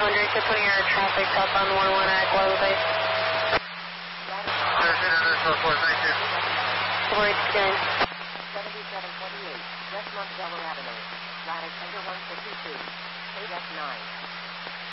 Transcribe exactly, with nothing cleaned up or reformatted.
hundred, get putting your traffic up on one one at Guadalupe. thirteen hundred, four four, thank you. Forward skin. seventy-seven twenty-eight, West Montgomery Avenue. Lattice under one fifty-two. eight F nine.